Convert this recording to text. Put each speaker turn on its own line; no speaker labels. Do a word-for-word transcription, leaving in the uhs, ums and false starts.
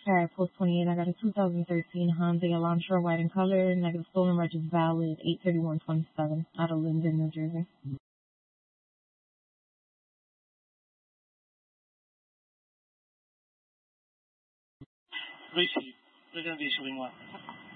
Alright, post twenty-eight. I got a two thousand thirteen Honda Elantra, white in color. Negative stolen reg is valid. eight thirty-one twenty-seven out of Linden, New Jersey.
Receive. They're going to be issuing one.